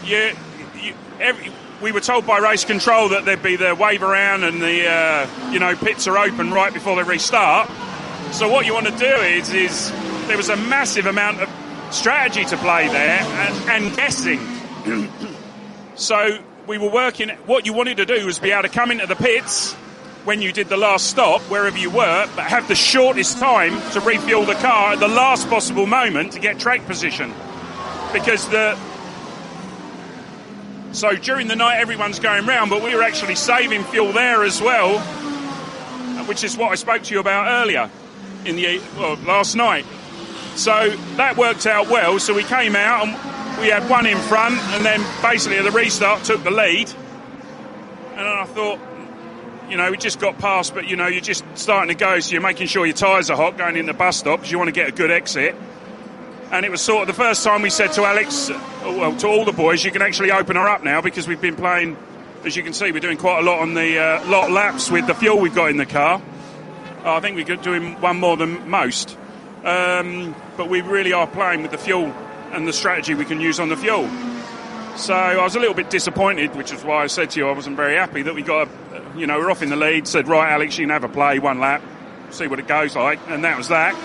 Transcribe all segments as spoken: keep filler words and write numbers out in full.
you, you, every, we were told by race control that there'd be the wave around and the uh, you know pits are open right before they restart. So what you want to do is is there was a massive amount of strategy to play there and, and guessing. So we were working. What you wanted to do was be able to come into the pits when you did the last stop, wherever you were, but have the shortest time to refuel the car at the last possible moment to get track position. Because the so during the night everyone's going round, but we were actually saving fuel there as well, which is what I spoke to you about earlier in the well, last night. So that worked out well. So we came out and we had one in front, and then basically at the restart took the lead. And then I thought, you know, we just got past, but you know, you're just starting to go, so you're making sure your tyres are hot going in the bus stop because you want to get a good exit. And it was sort of the first time we said to Alex, well, to all the boys, you can actually open her up now because we've been playing, as you can see, we're doing quite a lot on the uh, lot laps with the fuel we've got in the car. I think we're doing one more than most. Um, but we really are playing with the fuel and the strategy we can use on the fuel. So I was a little bit disappointed, which is why I said to you I wasn't very happy that we got, a, you know, we're off in the lead, said, right, Alex, you can have a play, one lap, see what it goes like, and that was that.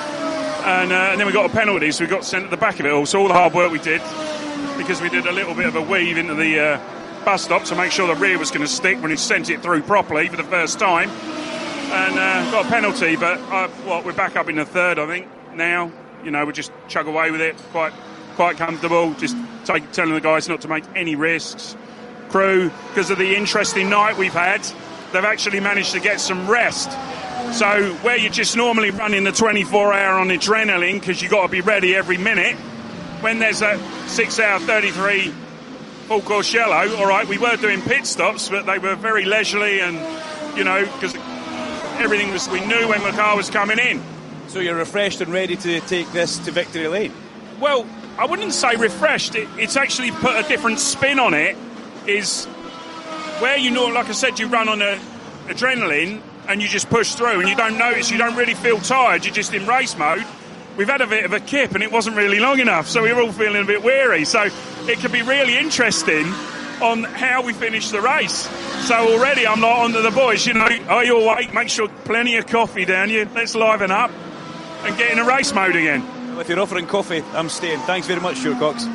And, uh, and then we got a penalty, so we got sent at the back of it all. So all the hard work we did, because we did a little bit of a weave into the uh, bus stop to make sure the rear was going to stick when it sent it through properly for the first time. And uh, got a penalty, but uh, what, we're back up in the third, I think, now. You know, we just chug away with it, quite quite comfortable, just take, telling the guys not to make any risks. Crew, because of the interesting night we've had, they've actually managed to get some rest. So where you're just normally running the twenty-four hour on adrenaline because you've got to be ready every minute, when there's a six hour thirty-three full course yellow, all right, we were doing pit stops, but they were very leisurely and, you know, because everything was, we knew when the car was coming in. So you're refreshed and ready to take this to victory lane? Well, I wouldn't say refreshed. It, it's actually put a different spin on it. Is where you know, like I said, you run on a adrenaline and you just push through and you don't notice, you don't really feel tired, you're just in race mode. We've had a bit of a kip and it wasn't really long enough, so we were all feeling a bit weary. So it could be really interesting on how we finish the race. So already I'm not on to the boys, you know, are you awake? Make sure plenty of coffee down you. Let's liven up and get in a race mode again. Well, if you're offering coffee, I'm staying. Thanks very much, Stuart Cox.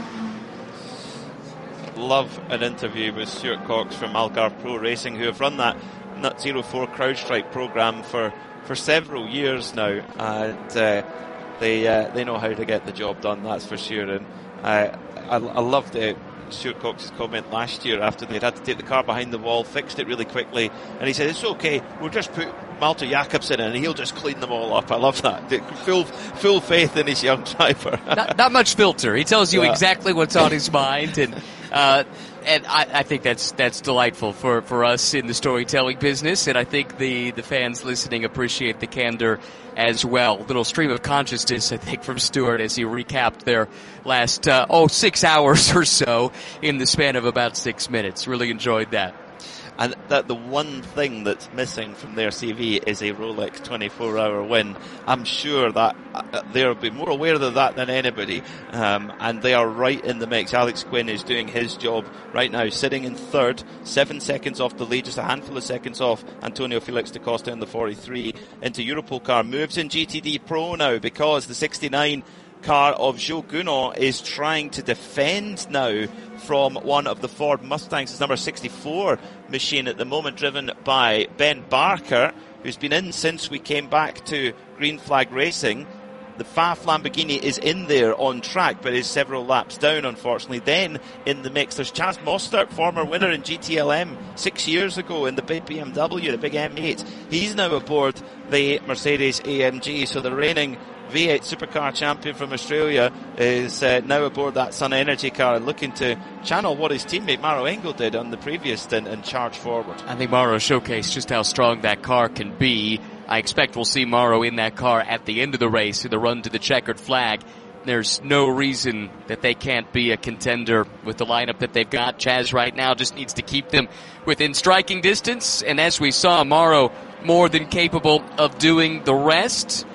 Love an interview with Stuart Cox from Algarve Pro Racing, who have run that Nut Zero four CrowdStrike programme for, for several years now, and uh, they uh, they know how to get the job done, that's for sure. And uh, I, I loved it. Stuart Cox's comment last year after they'd had to take the car behind the wall, fixed it really quickly, and he said, it's okay, we'll just put Malte Jakobsen in and he'll just clean them all up. I love that. Full full faith in his young driver. not, not much filter. He tells you yeah. exactly what's on his mind, and uh, and I, I think that's that's delightful for, for us in the storytelling business, and I think the, the fans listening appreciate the candor as well. Little stream of consciousness, I think, from Stuart as he recapped their last, uh, oh, six hours or so in the span of about six minutes. Really enjoyed that. And that the one thing that's missing from their C V is a Rolex twenty-four hour win. I'm sure that uh, they'll be more aware of that than anybody. Um, and they are right in the mix. Alex Quinn is doing his job right now, sitting in third, seven seconds off the lead, just a handful of seconds off Antonio Felix da Costa in the forty-three into Europol car. Moves in G T D Pro now because the sixty-nine car of Joe Gounod is trying to defend now from one of the Ford Mustangs. It's number sixty-four machine at the moment, driven by Ben Barker, who's been in since we came back to Green Flag Racing. The F A F Lamborghini is in there on track, but is several laps down, unfortunately. Then in the mix, there's Chaz Mostert, former winner in G T L M six years ago in the big B M W, the big M eight. He's now aboard the Mercedes A M G, so the reigning V eight Supercar champion from Australia is uh, now aboard that Sun Energy car and looking to channel what his teammate Maro Engel did on the previous stint and charge forward. I think Maro showcased just how strong that car can be. I expect we'll see Maro in that car at the end of the race in the run to the checkered flag. There's no reason that they can't be a contender with the lineup that they've got. Chaz right now just needs to keep them within striking distance, and as we saw, Maro more than capable of doing the rest.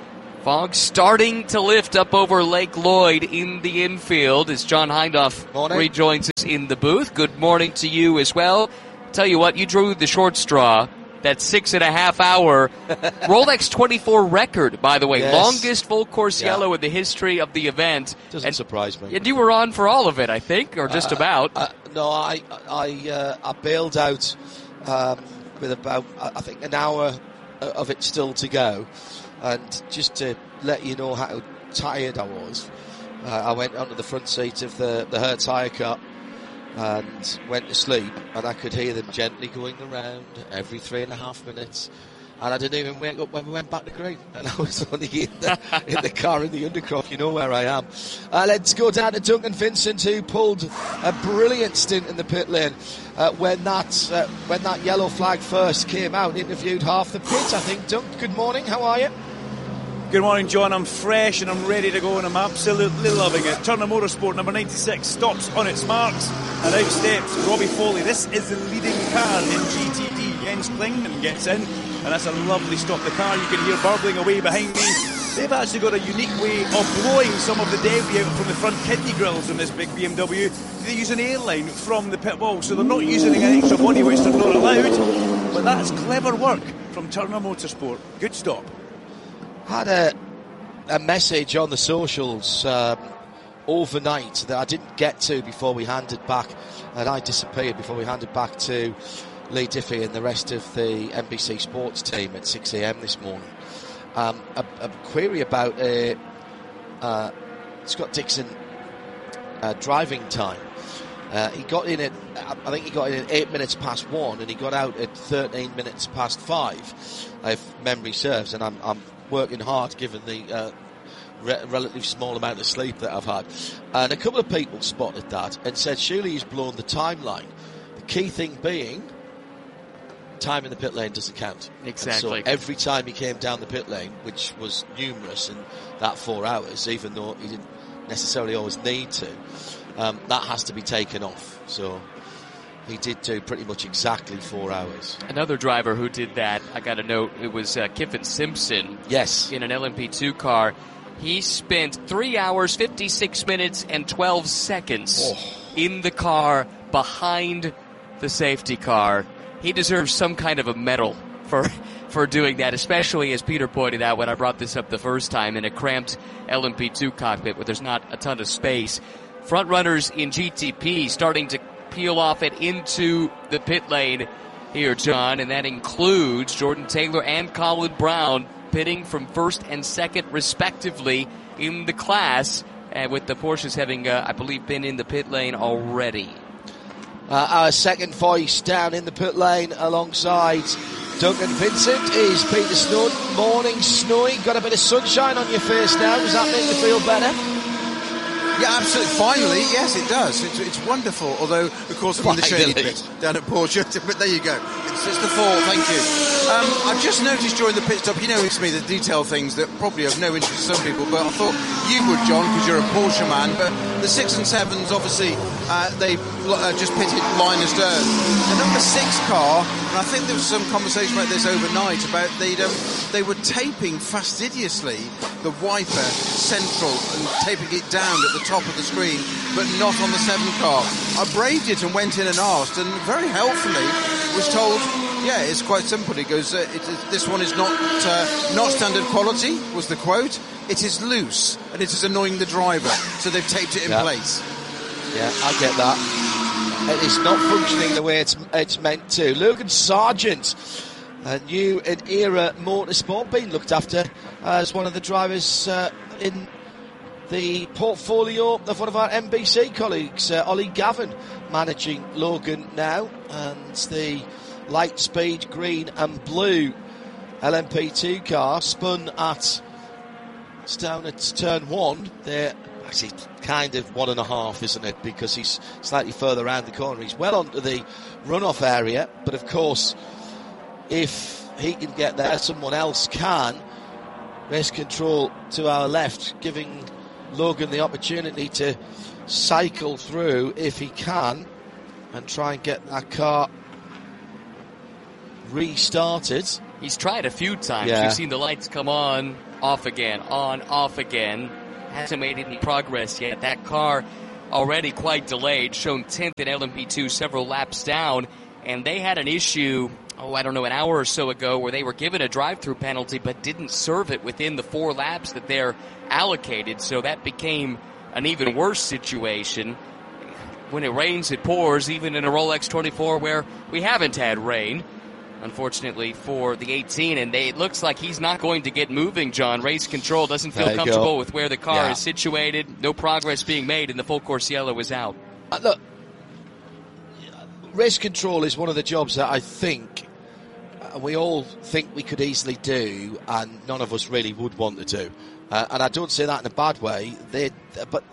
Fog starting to lift up over Lake Lloyd in the infield as John Hindhaugh Morning. rejoins us in the booth. Good morning to you as well. Tell you what, you drew the short straw. That six and a half hour Rolex twenty-four record, by the way. Yes. Longest full course Yeah. yellow in the history of the event. Doesn't and, surprise me. And you were on for all of it, I think, or just Uh, about. Uh, no, I I uh, I bailed out um, with about I think an hour of it still to go, and just to let you know how tired I was, uh, I went onto the front seat of the the Hertz hire car and went to sleep, and I could hear them gently going around every three and a half minutes. And I didn't even wake up when we went back to green. And I was only in the, in the car in the Undercroft. You know where I am. Uh, let's go down to Duncan Vincent, who pulled a brilliant stint in the pit lane uh, when that uh, when that yellow flag first came out. Interviewed half the pit, I think. Dunk, good morning. How are you? Good morning, John. I'm fresh and I'm ready to go, and I'm absolutely loving it. Turner Motorsport number ninety-six stops on its marks, and out steps Robbie Foley. This is the leading car in G T D. Jens Klingman gets in, and that's a lovely stop. The car you can hear burbling away behind me. They've actually got a unique way of blowing some of the debris out from the front kidney grills on this big B M W. They use an airline from the pit wall, so they're not using an extra body which they're not allowed. But that's clever work from Turner Motorsport. Good stop. Had a a message on the socials um, overnight that I didn't get to before we handed back, and I disappeared before we handed back to Lee Diffie and the rest of the N B C Sports team at six a.m. this morning. Um, a, a query about uh, uh, Scott Dixon uh, driving time. Uh, he got in at, I think he got in at eight minutes past one, and he got out at thirteen minutes past five, if memory serves. And I'm, I'm working hard given the uh, re- relatively small amount of sleep that I've had. And a couple of people spotted that and said, surely he's blown the timeline. The key thing being, time in the pit lane doesn't count. Exactly. And so every time he came down the pit lane, which was numerous in that four hours, even though he didn't necessarily always need to, um, that has to be taken off. So he did do pretty much exactly four hours. Another driver who did that, I got a note, it was uh, Kiffin Simpson. Yes. In an L M P two car. He spent three hours, fifty-six minutes, and twelve seconds Oh. in the car behind the safety car. He deserves some kind of a medal for for doing that, especially, as Peter pointed out when I brought this up the first time, in a cramped L M P two cockpit where there's not a ton of space. Front runners in G T P starting to peel off and into the pit lane here, John, and that includes Jordan Taylor and Colin Brown pitting from first and second respectively in the class, and with the Porsches having, uh, I believe, been in the pit lane already. Uh, our second voice down in the pit lane alongside Duncan Vincent is Peter Snowden. Morning, Snowy. Got a bit of sunshine on your face now. Does that make you feel better? Yeah, absolutely. Finally, yes, it does. It's, it's wonderful. Although, of course, I'm in the shady Finally. bit down at Porsche. But there you go. It's, it's the fall. Thank you. Um, I've just noticed during the pit stop, you know, it's me, the detail things that probably have no interest to some people, but I thought you would, John, because you're a Porsche man. But the six and sevens, obviously, uh, they uh, just pitted line astern. The number six car, and I think there was some conversation about this overnight, about they'd, um, they were taping fastidiously the wiper central and taping it down at the top of the screen, but not on the seven car. I braved it and went in and asked, and very helpfully was told, yeah, it's quite simple. He goes, uh, it is, this one is not uh, not standard quality, was the quote. It is loose, and it is annoying the driver, so they've taped it in Yeah. place. Yeah, I get that. It is not functioning the way it's it's meant to. Logan Sargent, a new and era motorsport, being looked after as one of the drivers uh, in the portfolio of one of our N B C colleagues, uh, Ollie Gavin, managing Logan now, and the light speed green and blue L M P two car spun at, it's down at turn one. They're actually kind of one and a half, isn't it, because he's slightly further around the corner. He's well onto the runoff area, but of course if he can get there, someone else can. Race control to our left, giving Logan the opportunity to cycle through if he can and try and get that car restarted. He's tried a few times. Yeah. You've seen the lights come on off again, on, off again. Hasn't made any progress yet. That car already quite delayed, shown tenth in L M P two, several laps down, and they had an issue, oh, I don't know, an hour or so ago where they were given a drive-through penalty but didn't serve it within the four laps that they're allocated, so that became an even worse situation. When it rains, it pours, even in a Rolex twenty-four where we haven't had rain, unfortunately, for the eighteen, and they, it looks like he's not going to get moving, John. Race control doesn't feel comfortable go. with where the car yeah. is situated. No progress being made, and the full course yellow is out. Uh, look, race control is one of the jobs that I think uh, we all think we could easily do, and none of us really would want to do. Uh, and I don't say that in a bad way, they, but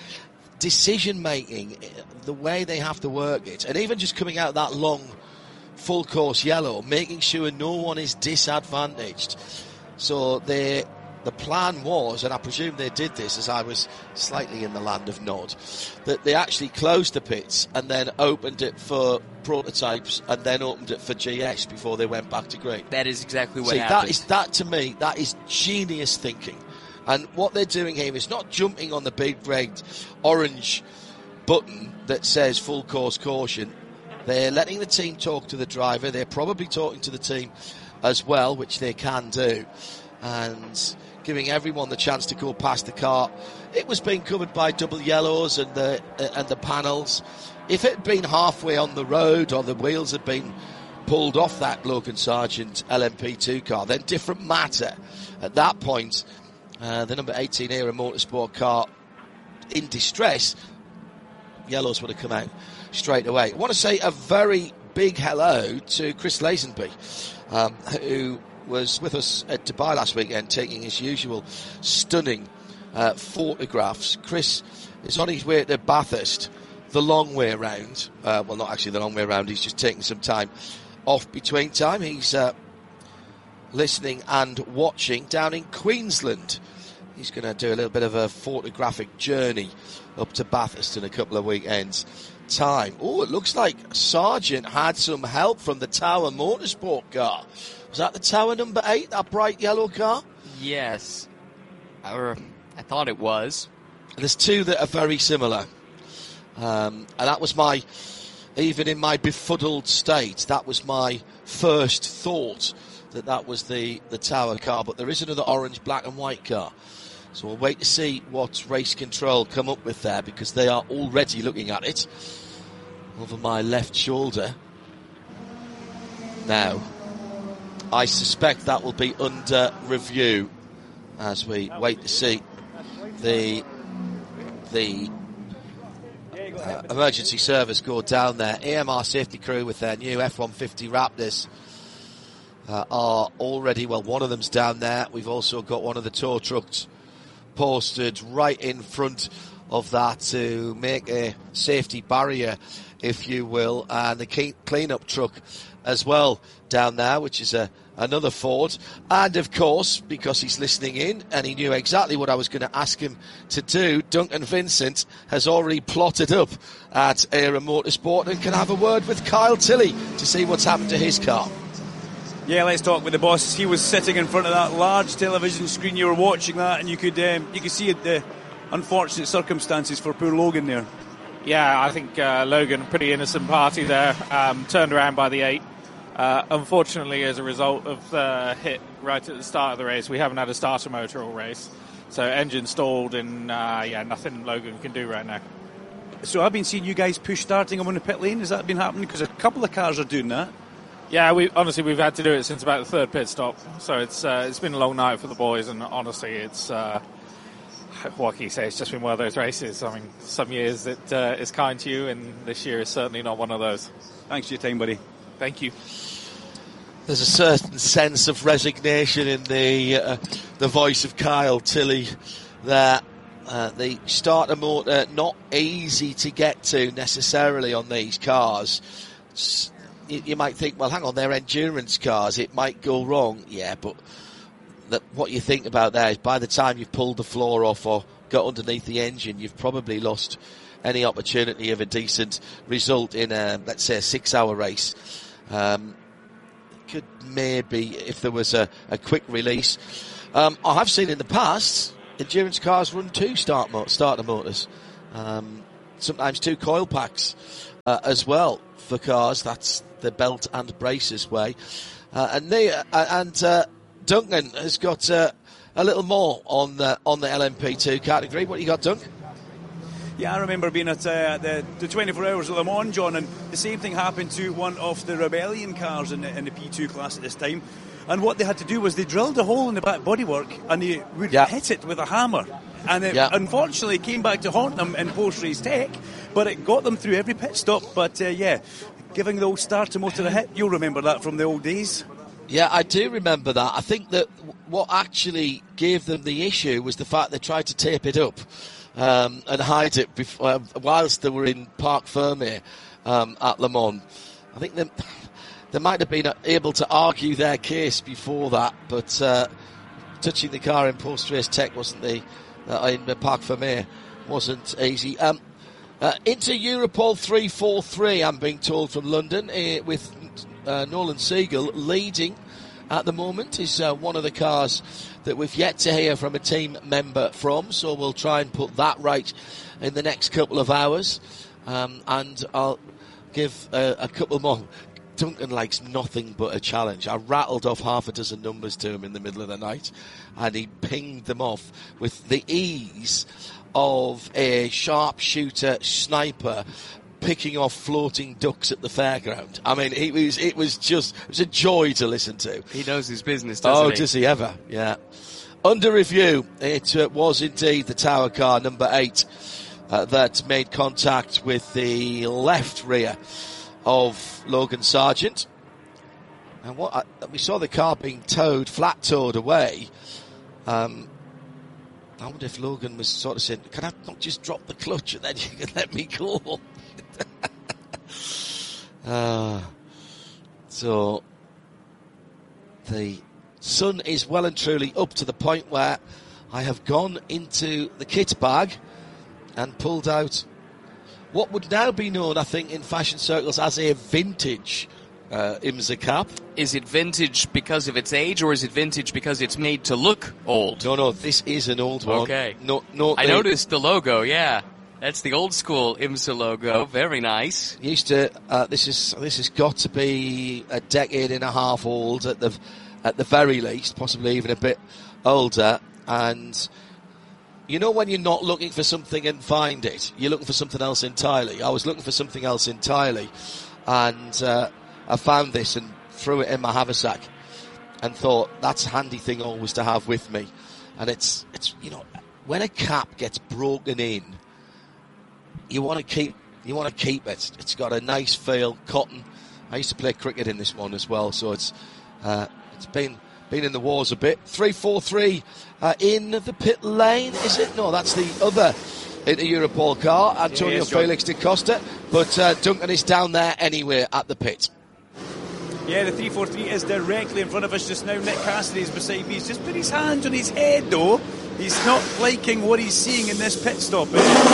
decision making, the way they have to work it, and even just coming out that long full course yellow, making sure no one is disadvantaged. So they, the plan was, and I presume they did this as I was slightly in the land of nod, that they actually closed the pits and then opened it for prototypes and then opened it for G S before they went back to green. That is exactly what See, happened. That is, that to me, that is genius thinking. And what they're doing here is not jumping on the big red orange button that says full course caution. They're letting the team talk to the driver. They're probably talking to the team as well, which they can do, and giving everyone the chance to go past the car. It was being covered by double yellows and the uh, and the panels. If it had been halfway on the road or the wheels had been pulled off that Logan Sargent L M P two car, then different matter. At that point, uh, the number eighteen Era Motorsport car in distress, yellows would have come out straight away. I want to say a very big hello to Chris Lazenby, um, who was with us at Dubai last weekend taking his usual stunning uh, photographs. Chris is on his way to Bathurst the long way around. Uh, well, not actually the long way around, he's just taking some time off between time. He's uh, listening and watching down in Queensland. He's going to do a little bit of a photographic journey up to Bathurst in a couple of weekends' time. Oh, it looks like Sargent had some help from the Tower Motorsport car. Was that the Tower number eight, that bright yellow car? Yes. Or I thought it was. There's two that are very similar. Um, and that was my, even in my befuddled state, that was my first thought, that that was the, the Tower car. But there is another orange, black and white car. So we'll wait to see what race control come up with there, because they are already looking at it over my left shoulder. Now, I suspect that will be under review as we wait to see the the uh, emergency service go down there. A M R safety crew with their new F one fifty Raptors uh, are already, well, one of them's down there. We've also got one of the tow trucks posted right in front of that to make a safety barrier, if you will, and the clean-up truck as well down there, which is a another Ford. And of course, because he's listening in and he knew exactly what I was going to ask him to do, Duncan Vincent has already plotted up at Era Motorsport and can have a word with Kyle Tilley to see what's happened to his car. Yeah, let's talk with the boss. He was sitting in front of that large television screen. You were watching that, and you could um, you could see the unfortunate circumstances for poor Logan there. Yeah, I think uh, Logan, pretty innocent party there, um, turned around by the eight. Uh, unfortunately, as a result of the hit right at the start of the race, we haven't had a starter motor all race. So engine stalled, and uh, yeah, nothing Logan can do right now. So I've been seeing you guys push starting him on the pit lane. Has that been happening? Because a couple of cars are doing that. Yeah, we honestly we've had to do it since about the third pit stop. So it's uh, it's been a long night for the boys, and honestly, it's uh, what can you say? It's just been one of those races. I mean, some years it uh, is kind to you, and this year is certainly not one of those. Thanks for your time, buddy. Thank you. There's a certain sense of resignation in the uh, the voice of Kyle Tilley there. Uh, the starter motor, not easy to get to necessarily on these cars. It's, you, you might think, well, hang on, they're endurance cars, it might go wrong. Yeah, but that, what you think about there is by the time you've pulled the floor off or got underneath the engine, you've probably lost any opportunity of a decent result in a, let's say, a six-hour race. Um, could maybe, if there was a, a quick release Um, I have seen in the past endurance cars run two start mo- starter motors, um, sometimes two coil packs uh, as well for cars. That's the belt and braces way. Uh, and they, uh, and uh, Duncan has got uh, a little more on the on the L M P two category. What you got, Dunk? Yeah, I remember being at uh, the, the twenty-four hours of Le Mans, John, and the same thing happened to one of the Rebellion cars in the, in the P two class at this time. And what they had to do was they drilled a hole in the back bodywork and they would yeah. hit it with a hammer. And it yeah. unfortunately came back to haunt them in post-race tech, but it got them through every pit stop. But uh, yeah, giving the old starter motor a hit, you'll remember that from the old days. Yeah, I do remember that. I think that what actually gave them the issue was the fact they tried to tape it up. Um, and hide it before, uh, whilst they were in Parc Fermé um, at Le Mans. I think they, they might have been able to argue their case before that, but uh, touching the car in post-race tech wasn't the uh, in the Parc Fermé wasn't easy. Um, uh, into Europol three forty-three, I'm being told from London, uh, with uh, Nolan Siegel leading at the moment. Is uh, one of the cars that we've yet to hear from a team member from, so we'll try and put that right in the next couple of hours. Um, and I'll give uh, a couple more. Duncan likes nothing but a challenge. I rattled off half a dozen numbers to him in the middle of the night, and he pinged them off with the ease of a sharpshooter sniper picking off floating ducks at the fairground. I mean, it was it was just it was a joy to listen to. He knows his business, doesn't oh, he? Oh, does he ever? Yeah. Under review, it uh, was indeed the Tower car number eight uh, that made contact with the left rear of Logan Sargent. And what I, we saw the car being towed, flat towed away. Um, I wonder if Logan was sort of saying, "Can I not just drop the clutch and then you can let me go?" uh, so the sun is well and truly up to the point where I have gone into the kit bag and pulled out what would now be known, I think, in fashion circles as a vintage uh, IMSA cap. Is it vintage because of its age, or is it vintage because it's made to look old? No, no, this is an old one. Okay. No, no, I noticed the logo, yeah. That's the old school IMSA logo. Very nice. Used to. Uh, this is this has got to be a decade and a half old at the at the very least, possibly even a bit older. And you know when you're not looking for something and find it, you're looking for something else entirely. I was looking for something else entirely, and uh, I found this and threw it in my haversack, and thought that's a handy thing always to have with me. And it's it's you know when a cap gets broken in, you want to keep you want to keep it. It's got a nice feel, cotton. I used to play cricket in this one as well, so it's uh, it's been been in the wars a bit. three four three uh, in the pit lane, is it? No, that's the other Inter Europol car, Antonio yes, Felix da Costa. But uh, Duncan is down there anyway at the pit. Yeah, the three forty-three is directly in front of us just now. Nick Cassidy's beside me. He's just put his hand on his head, though. He's not liking what he's seeing in this pit stop.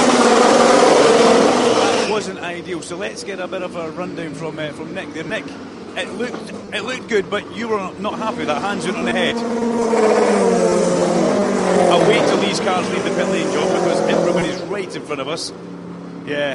That wasn't ideal. So let's get a bit of a rundown from uh, from Nick there. Nick, it looked it looked good, but you were not happy with that. Hands went on the head. I'll wait till these cars leave the pit lane, John, because everybody's right in front of us. Yeah.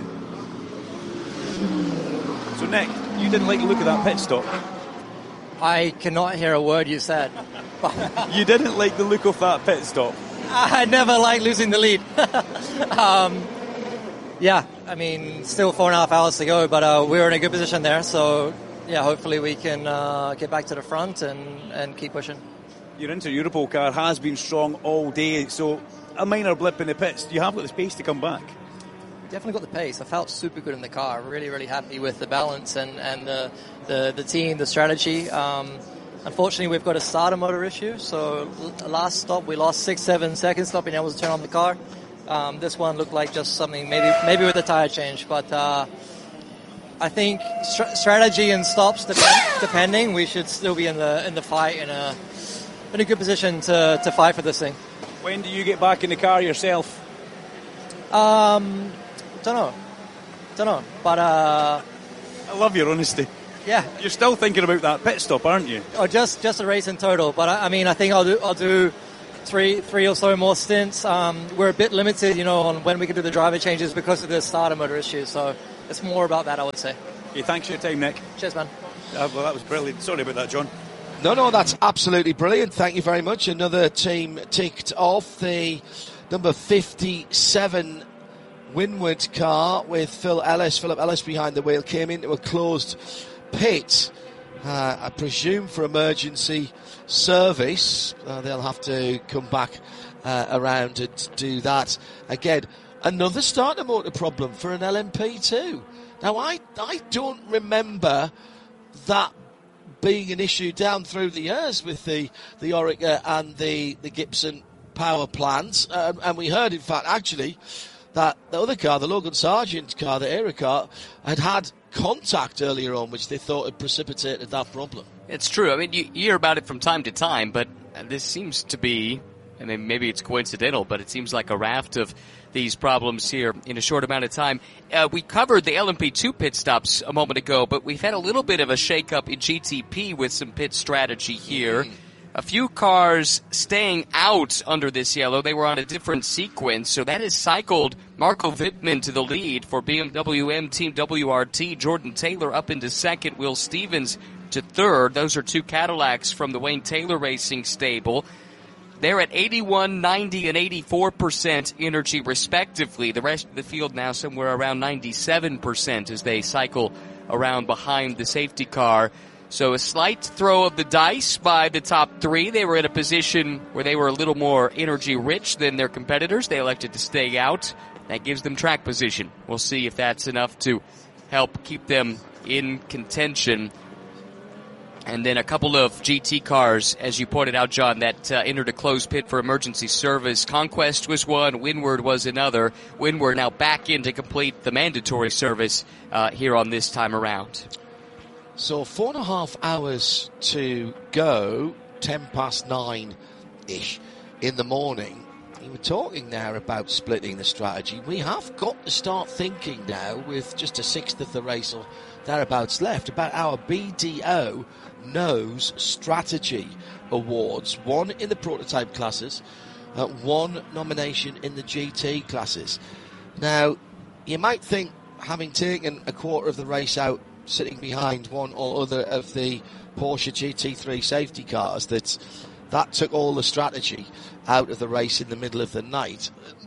So Nick, you didn't like the look of that pit stop. I cannot hear a word you said. You didn't like the look of that pit stop. I never like losing the lead. um, yeah, I mean, still four and a half hours to go, but uh, we're in a good position there. So, yeah, hopefully we can uh, get back to the front and, and keep pushing. Your Inter Europol car has been strong all day, so a minor blip in the pits. You have got the space to come back. Definitely got the pace. I felt super good in the car. Really, really happy with the balance and, and the, the, the team, the strategy. Um, unfortunately, we've got a starter motor issue. So last stop, we lost six, seven seconds not being able to turn on the car. Um, this one looked like just something, maybe maybe with a tire change. But uh, I think st- strategy and stops, dep- depending, we should still be in the in the fight in a in a good position to, to fight for this thing. When do you get back in the car yourself? Um... Don't know, don't know, but uh, I love your honesty. Yeah, you're still thinking about that pit stop, aren't you? Or just just a race in total. But I, I mean, I think I'll do I'll do three three or so more stints. Um, we're a bit limited, you know, on when we can do the driver changes because of the starter motor issue. So it's more about that, I would say. Hey, thanks for your time, Nick. Cheers, man. Uh, well, that was brilliant. Sorry about that, John. No, no, that's absolutely brilliant. Thank you very much. Another team ticked off. The number fifty-seven Windward car with Phil Ellis, Philip Ellis behind the wheel, came into a closed pit, uh, I presume for emergency service. Uh, they'll have to come back uh, around and do that again. Another starter motor problem for an L M P two. Now, I, I don't remember that being an issue down through the years with the, the Orica and the, the Gibson power plants. Um, and we heard, in fact, actually, that the other car, the Logan Sargent car, the Era car, had had contact earlier on, which they thought had precipitated that problem. It's true. I mean, you, you hear about it from time to time, but this seems to be, I mean, maybe it's coincidental, but it seems like a raft of these problems here in a short amount of time. Uh, we covered the L M P two pit stops a moment ago, but we've had a little bit of a shake-up in G T P with some pit strategy here. Mm. A few cars staying out under this yellow. They were on a different sequence, so that has cycled Marco Wittmann to the lead for B M W M Team W R T. Jordan Taylor up into second. Will Stevens to third. Those are two Cadillacs from the Wayne Taylor Racing stable. They're at eighty-one, ninety, and eighty-four percent energy, respectively. The rest of the field now somewhere around ninety-seven percent as they cycle around behind the safety car. So a slight throw of the dice by the top three. They were in a position where they were a little more energy-rich than their competitors. They elected to stay out. That gives them track position. We'll see if that's enough to help keep them in contention. And then a couple of G T cars, as you pointed out, John, that uh, entered a closed pit for emergency service. Conquest was one, Windward was another. Windward now back in to complete the mandatory service uh, here on this time around. So four and a half hours to go, ten past nine-ish in the morning. We were talking now about splitting the strategy. We have got to start thinking now, with just a sixth of the race or thereabouts left, about our B D O Nose Strategy Awards. One in the prototype classes, uh, one nomination in the G T classes. Now, you might think, having taken a quarter of the race out, sitting behind one or other of the Porsche G T three safety cars, that that took all the strategy out of the race in the middle of the night.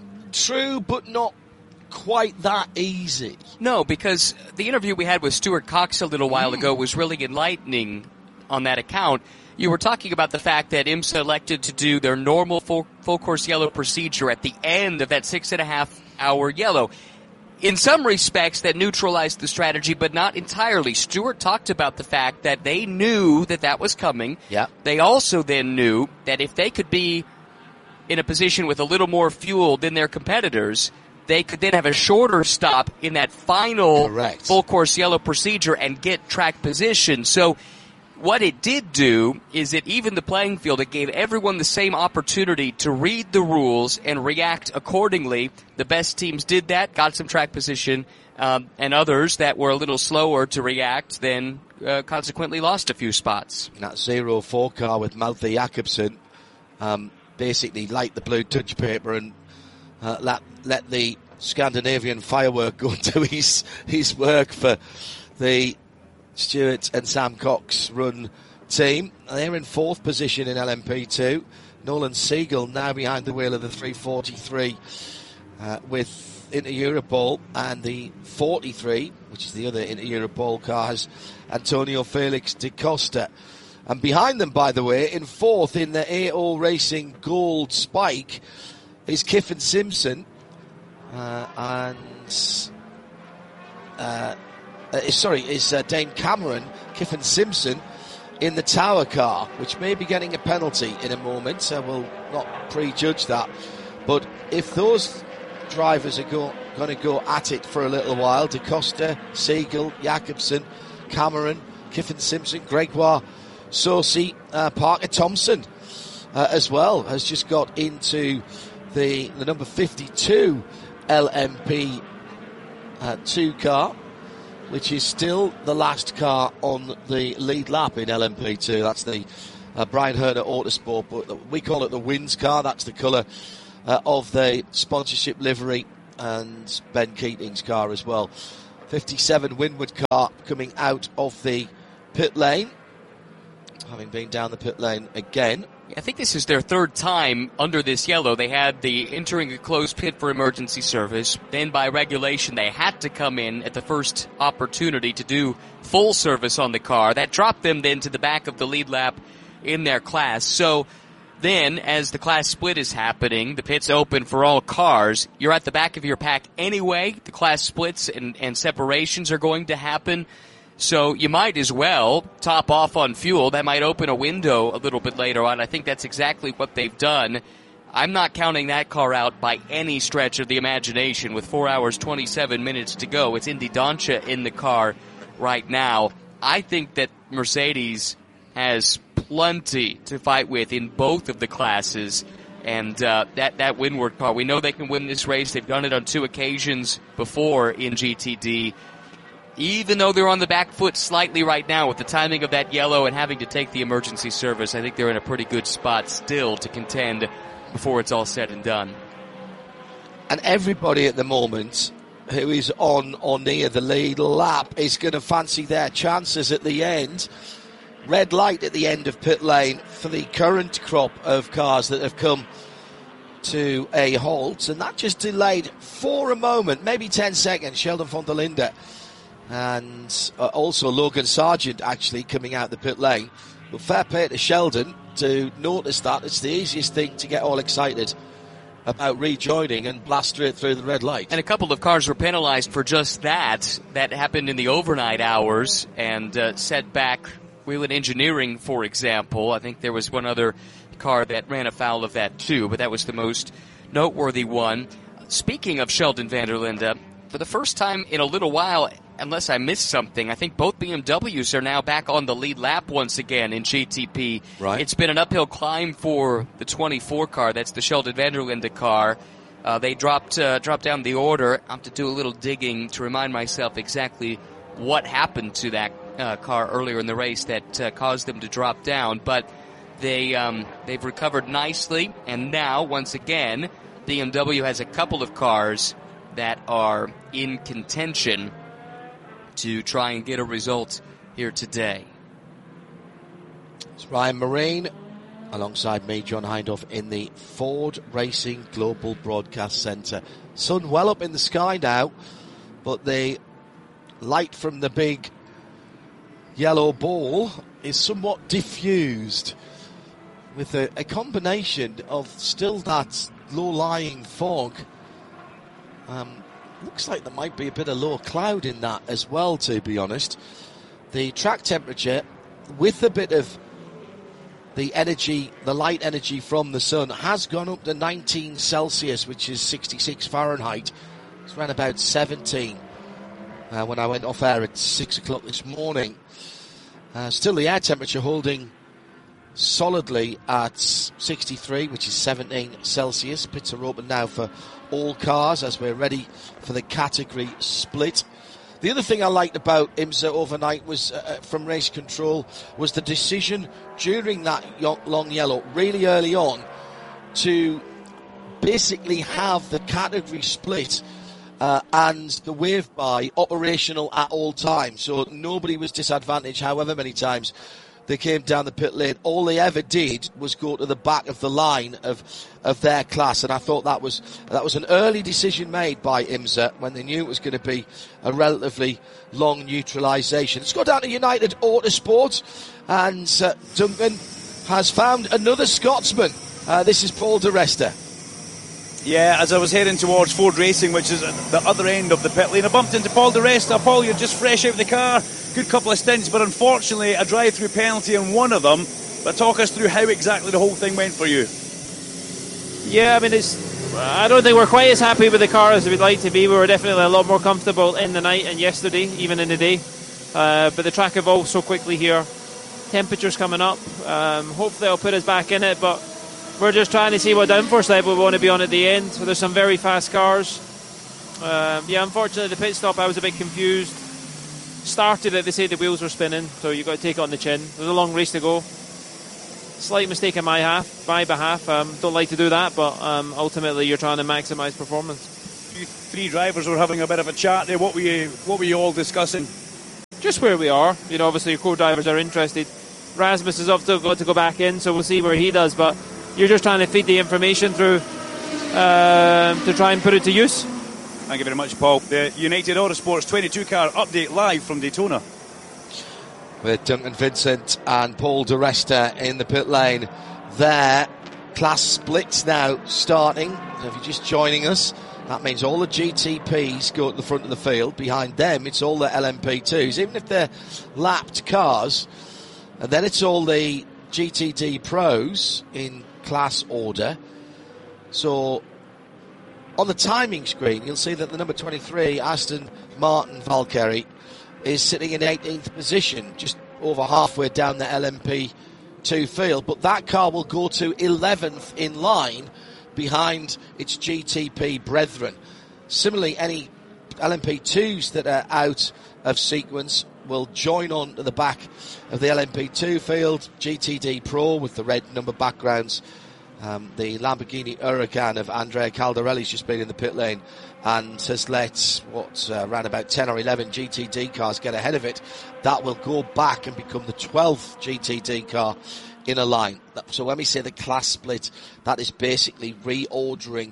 True, but not quite that easy. No, because the interview we had with Stuart Cox a little while mm. ago was really enlightening on that account. You were talking about the fact that IMSA elected to do their normal full, full course yellow procedure at the end of that six and a half hour yellow. In some respects, that neutralized the strategy, but not entirely. Stewart talked about the fact that they knew that that was coming. Yeah. They also then knew that if they could be in a position with a little more fuel than their competitors, they could then have a shorter stop in that final Correct. full course yellow procedure and get track position. So what it did do is it evened the playing field. It gave everyone the same opportunity to read the rules and react accordingly. The best teams did that, got some track position, um, and others that were a little slower to react then uh, consequently lost a few spots. That zero four car with Malte Jakobsen um, basically light the blue touch paper and uh, let, let the Scandinavian firework go to his, his work for the Stewart and Sam Cox run team. They're in fourth position in L M P two. Nolan Siegel now behind the wheel of the three forty-three uh, with Inter-Europol, and the forty-three, which is the other Inter-Europol car, has Antonio Felix da Costa. And behind them, by the way, in fourth in the A O Racing Gold Spike is Kiffin Simpson uh, and uh, Uh, sorry, is uh, Dane Cameron, Kiffin Simpson in the Tower car, which may be getting a penalty in a moment, so we'll not prejudge that. But if those drivers are go, going to go at it for a little while, Da Costa, Siegel, Jakobsen, Cameron, Kiffin Simpson, Gregoire, Saucy, uh, Parker Thompson uh, as well, has just got into the, the number fifty-two L M P two uh, car, which is still the last car on the lead lap in L M P two. That's the uh, Brian Herner Autosport, but we call it the Wins car. That's the colour uh, of the sponsorship livery, and Ben Keating's car as well. fifty-seven Winward car coming out of the pit lane, having been down the pit lane again. I think this is their third time under this yellow. They had the entering a closed pit for emergency service. Then by regulation, they had to come in at the first opportunity to do full service on the car. That dropped them then to the back of the lead lap in their class. So then, as the class split is happening, the pit's open for all cars. You're at the back of your pack anyway. The class splits and, and separations are going to happen. So you might as well top off on fuel. That might open a window a little bit later on. I think that's exactly what they've done. I'm not counting that car out by any stretch of the imagination. With four hours, twenty-seven minutes to go, it's Indy Dancia in the car right now. I think that Mercedes has plenty to fight with in both of the classes. And uh, that, that Winward car, we know they can win this race. They've done it on two occasions before in G T D. Even though they're on the back foot slightly right now with the timing of that yellow and having to take the emergency service, I think they're in a pretty good spot still to contend before it's all said and done. And everybody at the moment who is on or near the lead lap is going to fancy their chances at the end. Red light at the end of pit lane for the current crop of cars that have come to a halt, and that just delayed for a moment, maybe ten seconds, Sheldon von der Linde and uh, also Logan Sargent actually coming out the pit lane. But fair play to Sheldon to notice that. It's the easiest thing to get all excited about rejoining and blast straight through the red light. And a couple of cars were penalized for just that. That happened in the overnight hours and uh, set back Whelen Engineering, for example. I think there was one other car that ran afoul of that too, but that was the most noteworthy one. Speaking of Sheldon van der Linde, for the first time in a little while, unless I missed something, I think both B M Ws are now back on the lead lap once again in G T P. Right. It's been an uphill climb for the twenty-four car. That's the Sheldon van der Linde car. Uh, they dropped uh, dropped down the order. I have to do a little digging to remind myself exactly what happened to that uh, car earlier in the race that uh, caused them to drop down. But they um, they've recovered nicely, and now once again B M W has a couple of cars that are in contention to try and get a result here today. It's Ryan Marine alongside me, John Hindhaugh, in the Ford Racing Global Broadcast Centre. Sun well up in the sky now, but the light from the big yellow ball is somewhat diffused with a, a combination of still that low-lying fog. Um, looks like there might be a bit of low cloud in that as well, to be honest. The track temperature, with a bit of the energy, the light energy from the sun, has gone up to nineteen Celsius, which is sixty-six Fahrenheit. It's around about seventeen uh, when I went off air at six o'clock this morning. Uh, still the air temperature holding solidly at sixty-three, which is seventeen Celsius. Pits are open now for all cars as we're ready for the category split. The other thing I liked about IMSA overnight was uh, from race control was the decision during that long yellow really early on to basically have the category split uh, and the wave by operational at all times, so nobody was disadvantaged however many times they came down the pit lane. All they ever did was go to the back of the line of of their class, and I thought that was that was an early decision made by IMSA when they knew it was going to be a relatively long neutralisation. Let's go down to United Autosport, and uh, Duncan has found another Scotsman. Uh, this is Paul di Resta. Yeah, as I was heading towards Ford Racing, which is at the other end of the pit lane, I bumped into Paul di Resta. Paul, you're just fresh out of the car. Good couple of stints, but unfortunately a drive-through penalty on one of them. But talk us through how exactly the whole thing went for you. Yeah, I mean, it's. I don't think we're quite as happy with the car as we'd like to be. We were definitely a lot more comfortable in the night and yesterday, even in the day. Uh, but the track evolved so quickly here. Temperatures coming up. Um, hopefully it'll put us back in it, but we're just trying to see what downforce level we want to be on at the end. So there's some very fast cars. Um, yeah, unfortunately the pit stop I was a bit confused. Started it, they said the wheels were spinning, so you've got to take it on the chin. There's a long race to go. slight mistake on my half, my behalf. Um, don't like to do that, but um, ultimately you're trying to maximise performance. You three drivers were having a bit of a chat there. What were you, what were you all discussing? Just where we are. You know, obviously your co-drivers are interested. Rasmus is off to go to go back in, so we'll see where he does. But you're just trying to feed the information through uh, to try and put it to use. Thank you very much, Paul. The United Autosports twenty-two car update live from Daytona. With Duncan Vincent and Paul di Resta in the pit lane there. Class splits now starting. So if you're just joining us, that means all the G T Ps go at the front of the field. Behind them, it's all the L M P twos, even if they're lapped cars. And then it's all the G T D Pros in class order. So on the timing screen, you'll see that the number twenty-three, Aston Martin Valkyrie, is sitting in eighteenth position, just over halfway down the L M P two field. But that car will go to eleventh in line behind its G T P brethren. Similarly, any L M P twos that are out of sequence will join on to the back of the L M P two field. G T D Pro with the red number backgrounds. Um, the Lamborghini Huracan of Andrea Caldarelli's just been in the pit lane and has let what uh, around about ten or eleven G T D cars get ahead of it. That will go back and become the twelfth G T D car in a line. So when we say the class split, that is basically reordering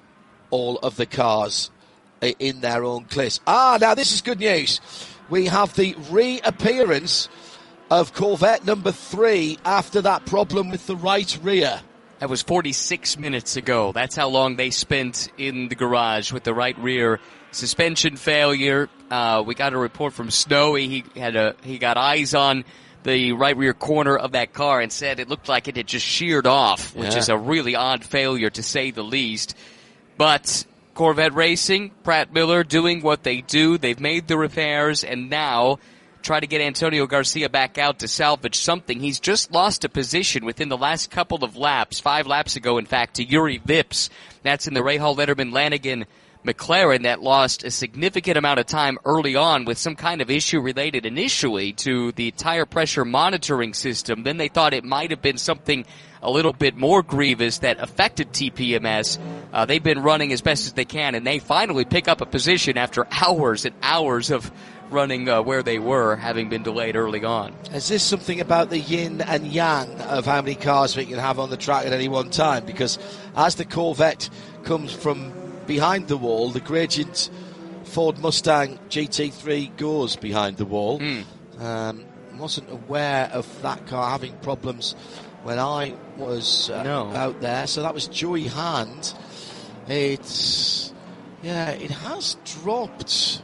all of the cars in their own class. Ah, now this is good news. We have the reappearance of Corvette number three after that problem with the right rear. That was forty-six minutes ago. That's how long they spent in the garage with the right rear suspension failure. Uh, we got a report from Snowy. He had a he got eyes on the right rear corner of that car and said it looked like it had just sheared off, which yeah. is a really odd failure to say the least. But Corvette Racing, Pratt Miller doing what they do. They've made the repairs and now try to get Antonio Garcia back out to salvage something. He's just lost a position within the last couple of laps, five laps ago, in fact, to Yuri Vips. That's in the Rahal Letterman Lanigan McLaren that lost a significant amount of time early on with some kind of issue related initially to the tire pressure monitoring system. Then they thought it might have been something a little bit more grievous that affected T P M S. Uh, they've been running as best as they can, and they finally pick up a position after hours and hours of running uh, where they were, having been delayed early on. Is this something about the yin and yang of how many cars we can have on the track at any one time? Because as the Corvette comes from behind the wall, the Gradient Ford Mustang G T three goes behind the wall. Mm. Um, wasn't aware of that car having problems when I was uh, no. out there. So that was Joey Hand. It's, yeah, it has dropped...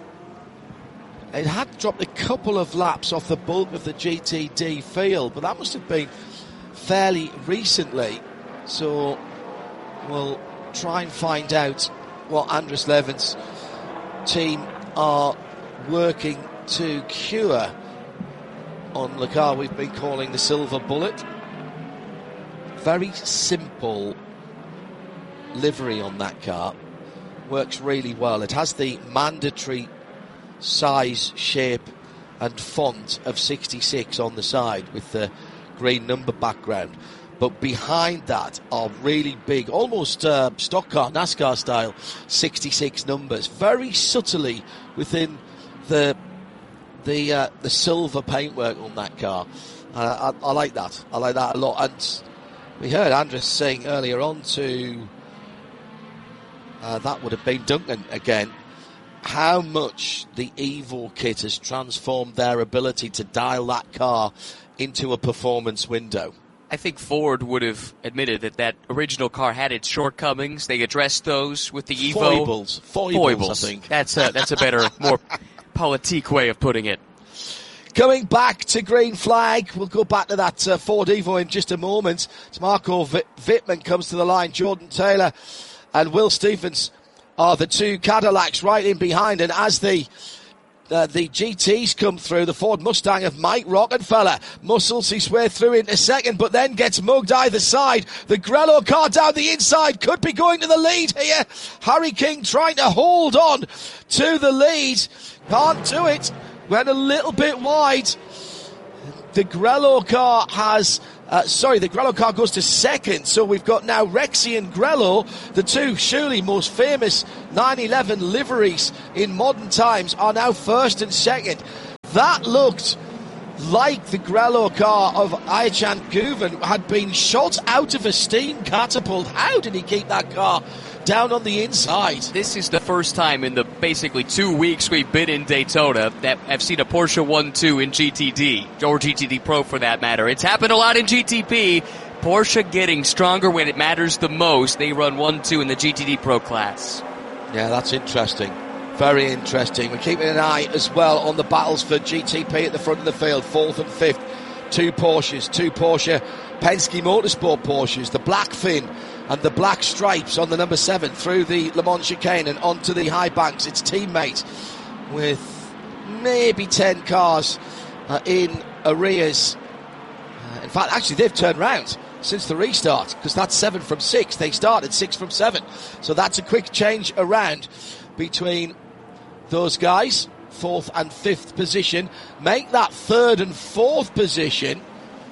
It had dropped a couple of laps off the bulk of the G T D field, but that must have been fairly recently. So we'll try and find out what Andres Levin's team are working to cure on the car we've been calling the Silver Bullet. Very simple livery on that car. Works really well. It has the mandatory size, shape and font of sixty-six on the side with the green number background, but behind that are really big, almost uh, stock car NASCAR style sixty-six numbers, very subtly within the the uh, the silver paintwork on that car. uh, I, I like that I like that a lot. And we heard Andres saying earlier on to uh, that would have been Duncan again, how much the Evo kit has transformed their ability to dial that car into a performance window. I think Ford would have admitted that that original car had its shortcomings. They addressed those with the Evo. Foibles. Foibles, Foibles. I think. That's a, that's a better, more politique way of putting it. Coming back to green flag, we'll go back to that uh, Ford Evo in just a moment. It's Marco v- Wittmann comes to the line, Jordan Taylor and Will Stevens are the two Cadillacs right in behind, and as the uh, the G Ts come through, the Ford Mustang of Mike Rockenfeller muscles his way through into second, but then gets mugged either side. The Grello car down the inside could be going to the lead here. Harry King trying to hold on to the lead. Can't do it. Went a little bit wide. The Grello car has Uh, sorry, the Grello car goes to second, so we've got now Rexy and Grello, the two surely most famous nine eleven liveries in modern times, are now first and second. That looked like the Grello car of Ayhancan Guven had been shot out of a steam catapult. How did he keep that car down on the inside? This is the first time in the basically two weeks we've been in Daytona that I've seen a Porsche one two in G T D, or G T D Pro for that matter. It's happened a lot in G T P. Porsche getting stronger when it matters the most. They run one two in the G T D Pro class. Yeah, that's interesting. Very interesting. We're keeping an eye as well on the battles for G T P at the front of the field, fourth and fifth. Two Porsches, two Porsche Penske Motorsport Porsches, the black fin and the black stripes on the number seven through the Le Mans chicane and onto the high banks. Its teammate with maybe ten cars uh, in arrears. Uh, in fact, actually, they've turned round since the restart, because that's seven from six. They started six from seven. So that's a quick change around between those guys. Fourth and fifth position. Make that third and fourth position,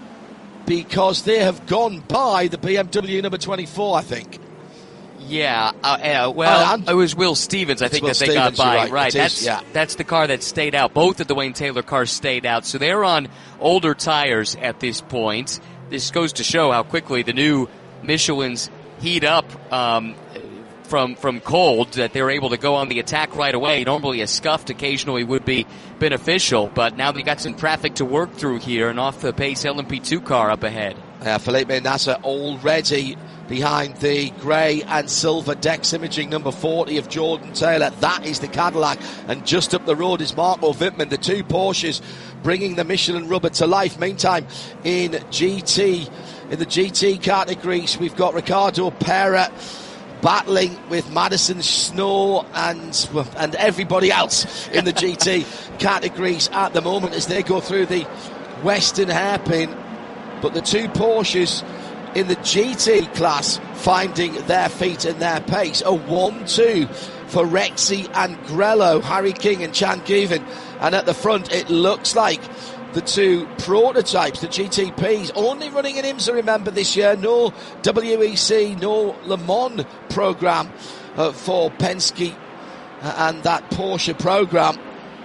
because they have gone by the B M W number twenty-four, I think. Yeah, uh, uh, well, uh, it was Will Stevens, I think, Will that they Stevens, got by. right, right. That's, is, yeah. that's the car that stayed out. Both of the Wayne Taylor cars stayed out, so they're on older tires at this point. This goes to show how quickly the new Michelins heat up um, from from cold, that they're able to go on the attack right away. Normally a scuffed occasionally would be beneficial, but now they got some traffic to work through here, and off the pace L M P two car up ahead. Uh, Felipe Nasser already behind the grey and silver Dex Imaging number forty of Jordan Taylor. That is the Cadillac, and just up the road is Marco Wittmann, the two Porsches bringing the Michelin rubber to life. Meantime, in G T, in the G T categories, we've got Ricardo Pera battling with Madison Snow and and everybody else in the G T categories at the moment as they go through the Western hairpin. But the two Porsches in the G T class finding their feet and their pace. A one two for Rexy and Grello, Harry King and Chan Guven. And at the front, it looks like the two prototypes, the G T Ps, only running in IMSA, remember, this year. No W E C, no Le Mans programme uh, for Penske uh, and that Porsche programme.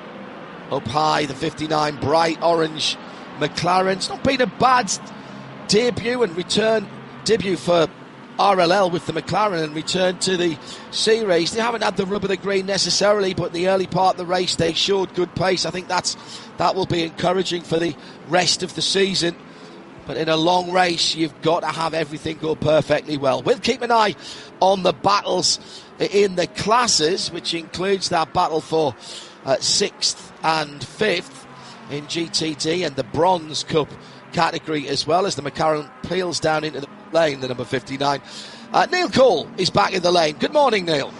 Up high, the fifty-nine bright orange McLaren. It's not been a bad debut and return debut for R L L with the McLaren and return to the C race. They haven't had the rub of the green necessarily, but in the early part of the race they showed good pace. I think that's that will be encouraging for the rest of the season. But in a long race, you've got to have everything go perfectly well. We'll keep an eye on the battles in the classes, which includes that battle for uh, sixth and fifth in G T D and the Bronze Cup category, as well as the McLaren peels down into the lane, the number fifty-nine. Uh, Neil Cole is back in the lane. Good morning, Neil.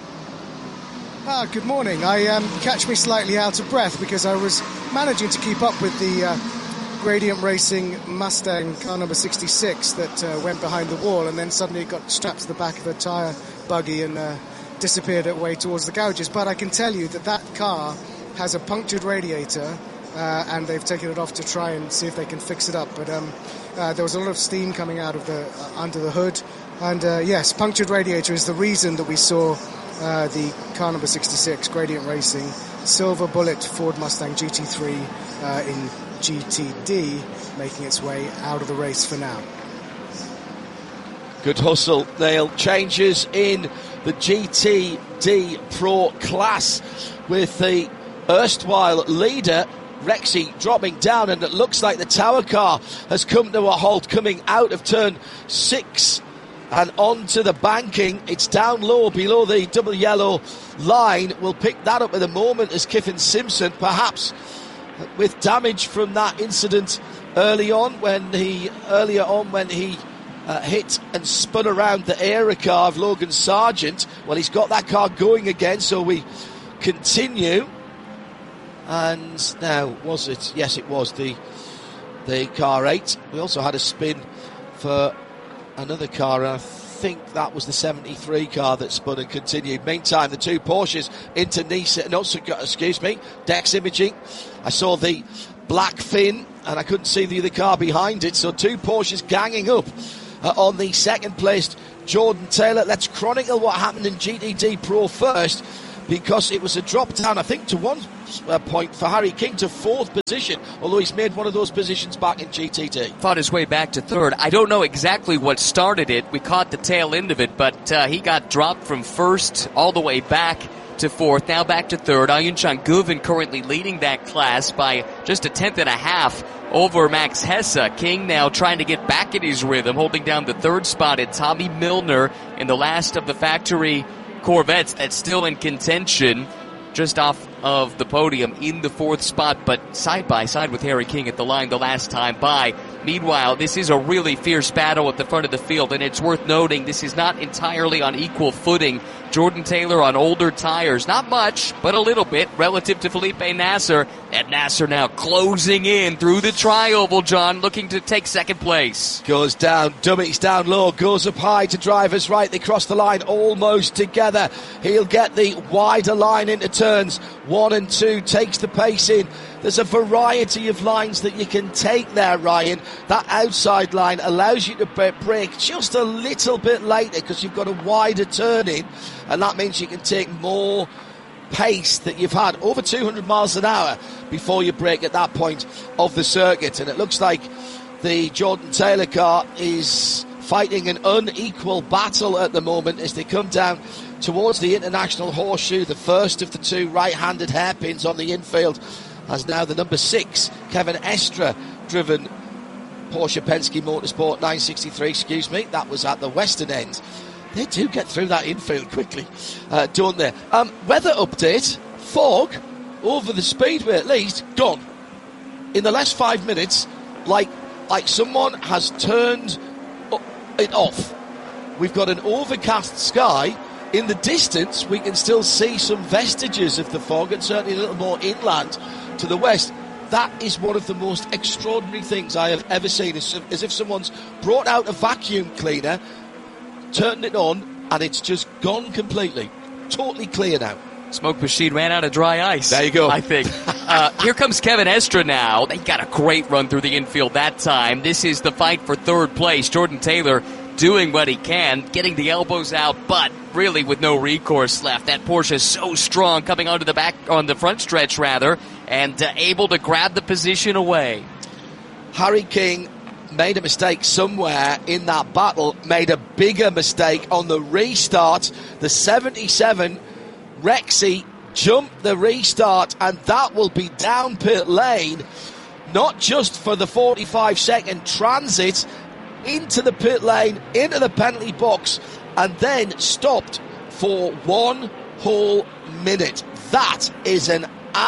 Ah, good morning. I um, catch me slightly out of breath because I was managing to keep up with the uh, Gradient Racing Mustang car number sixty-six that uh, went behind the wall, and then suddenly it got strapped to the back of a tyre buggy and uh, disappeared away towards the garages. But I can tell you that that car has a punctured radiator, uh, and they've taken it off to try and see if they can fix it up. But um, uh, there was a lot of steam coming out of the uh, under the hood, and uh, yes, punctured radiator is the reason that we saw uh, the car number sixty-six, Gradient Racing, Silver Bullet Ford Mustang G T three uh, in G T D, making its way out of the race for now. Good hustle, Neil. Changes in the G T D Pro class with the erstwhile leader Rexy dropping down, and it looks like the Tower car has come to a halt coming out of turn six and onto the banking. It's down low below the double yellow line. We'll pick that up in a moment as Kyffin Simpson, perhaps with damage from that incident early on when he earlier on when he uh, hit and spun around the Era car of Logan Sargent. Well, he's got that car going again, so we continue. And now, was it? Yes, it was the the car eight. We also had a spin for another car, and I think that was the seventy-three car that spun and continued. Meantime, the two Porsches into Nice, no, excuse me, Dex Imaging. I saw the black fin and I couldn't see the other car behind it. So two Porsches ganging up uh, on the second placed Jordan Taylor. Let's chronicle what happened in G T D Pro first, because it was a drop down, I think, to one uh, point for Harry King to fourth position, although he's made one of those positions back in G T D. Fought his way back to third. I don't know exactly what started it. We caught the tail end of it, but uh, he got dropped from first all the way back to fourth, now back to third. Ayuncan Guven currently leading that class by just a tenth and a half over Max Hesse. King now trying to get back in his rhythm, holding down the third spot at Tommy Milner in the last of the factory Corvettes that's still in contention, just off of the podium in the fourth spot, but side by side with Harry King at the line the last time by. Meanwhile, this is a really fierce battle at the front of the field, and it's worth noting this is not entirely on equal footing. Jordan Taylor on older tires, not much, but a little bit relative to Felipe Nasser, and Nasser now closing in through the tri-oval, John, looking to take second place. Goes down, dummies down low, goes up high to drivers right. They cross the line almost together. He'll get the wider line into turns one and two, takes the pace in. There's a variety of lines that you can take there, Ryan. That outside line allows you to brake just a little bit later because you've got a wider turn in, and that means you can take more pace that you've had over two hundred miles an hour before you brake at that point of the circuit. And it looks like the Jordan Taylor car is fighting an unequal battle at the moment as they come down towards the International Horseshoe. The first of the two right-handed hairpins on the infield as now the number six Kevin Estre driven Porsche Penske Motorsport nine sixty-three, excuse me, that was at the western end. They do get through that infield quickly, uh, don't they? Um, weather update, fog over the speedway at least, gone. In the last five minutes, like like someone has turned it off. We've got an overcast sky. In the distance, we can still see some vestiges of the fog, and certainly a little more inland to the west. That is one of the most extraordinary things I have ever seen, as if, as if someone's brought out a vacuum cleaner, turned it on, and it's just gone completely. Totally clear now. Smoke machine ran out of dry ice. There you go. I think. uh, here comes Kevin Estre now. They got a great run through the infield that time. This is the fight for third place. Jordan Taylor doing what he can, getting the elbows out, but really with no recourse left. That Porsche is so strong coming onto the back, on the front stretch rather, and uh, able to grab the position away. Harry King made a mistake somewhere in that battle, made a bigger mistake on the restart. The seventy-seven Rexy jumped the restart, and that will be down pit lane, not just for the forty-five second transit into the pit lane, into the penalty box, and then stopped for one whole minute. That is an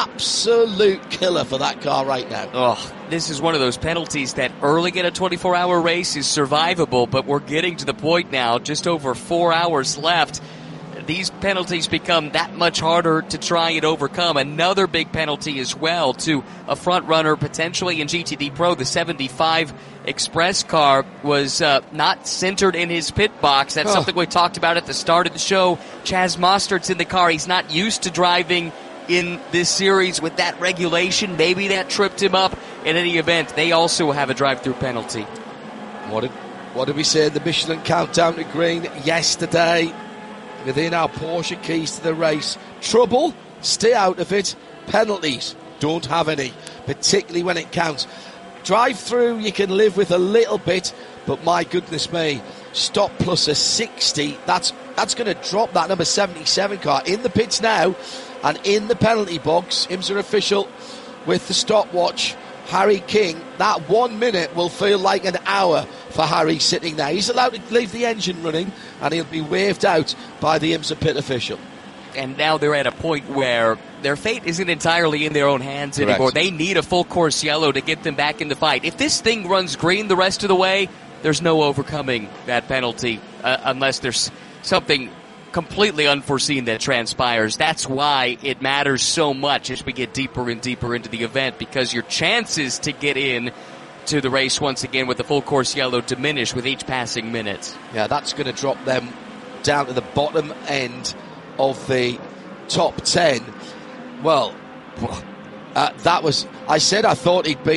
absolute killer for that car right now. Oh, this is one of those penalties that early in a twenty-four hour race is survivable, but we're getting to the point now, just over four hours left. These penalties become that much harder to try and overcome. Another big penalty as well to a front runner potentially in G T D Pro. The seventy-five Express car was uh, not centered in his pit box. That's oh. something we talked about at the start of the show. Chaz Mostert's in the car. He's not used to driving in this series with that regulation. Maybe that tripped him up. In any event, they also have a drive-through penalty. What did, what did we say in the Michelin Countdown to Green yesterday? Within our Porsche keys to the race. Trouble, stay out of it. Penalties, don't have any, particularly when it counts. Drive through, you can live with a little bit, but my goodness me, stop plus a sixty, that's that's going to drop that number seventy-seven car in the pits now, and in the penalty box. IMSA official with the stopwatch, Harry King. That one minute will feel like an hour for Harry sitting there. He's allowed to leave the engine running, and he'll be waved out by the IMSA pit official. And now they're at a point where their fate isn't entirely in their own hands Correct. anymore. They need a full course yellow to get them back in the fight. If this thing runs green the rest of the way, there's no overcoming that penalty uh, unless there's something completely unforeseen that transpires. That's why it matters so much as we get deeper and deeper into the event, because your chances to get in to the race once again with the full course yellow diminish with each passing minute. Yeah, that's going to drop them down to the bottom end of the top ten. Well, uh, that was, I said I thought he'd been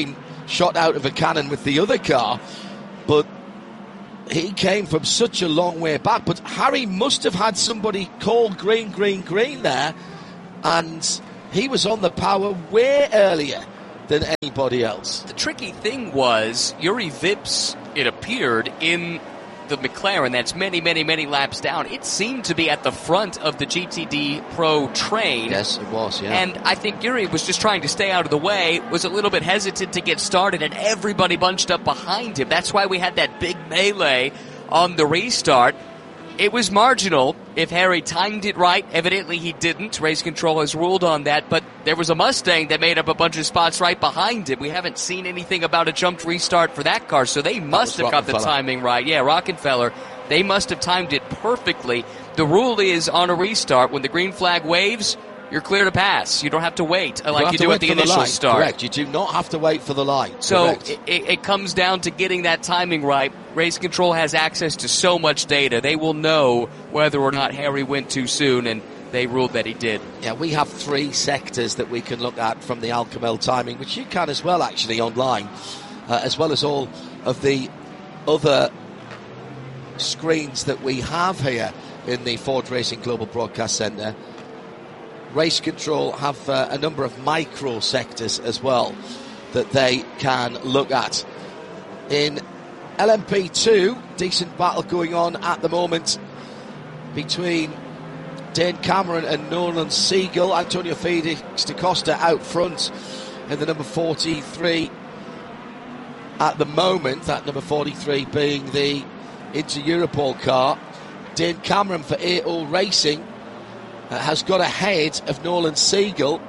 shot out of a cannon with the other car, but he came from such a long way back. But Harry must have had somebody call green, green, green there, and he was on the power way earlier than anybody else. The tricky thing was Yuri Vips, it appeared, in the McLaren that's many, many, many laps down. It seemed to be at the front of the G T D Pro train. Yes, it was, yeah. And I think Yuri was just trying to stay out of the way, was a little bit hesitant to get started, and everybody bunched up behind him. That's why we had that big melee on the restart. It was marginal if Harry timed it right. Evidently he didn't. Race Control has ruled on that, but there was a Mustang that made up a bunch of spots right behind him. We haven't seen anything about a jumped restart for that car, so they must have got the timing right. Yeah, Rockefeller. They must have timed it perfectly. The rule is on a restart, when the green flag waves, you're clear to pass. You don't have to wait uh, like you do at the initial start. Correct. You do not have to wait for the line. So it, it comes down to getting that timing right. Race Control has access to so much data. They will know whether or not Harry went too soon, and they ruled that he did. Yeah, we have three sectors that we can look at from the Alcamel timing, which you can as well actually online, uh, as well as all of the other screens that we have here in the Ford Racing Global Broadcast Centre. Race Control have uh, a number of micro sectors as well that they can look at. In L M P two, decent battle going on at the moment between Dane Cameron and Nolan Siegel. Antonio Felix da Costa out front in the number forty-three at the moment, that number forty-three being the Inter Europol car. Dane Cameron for A O Racing Uh, has got ahead of Nolan Siegel,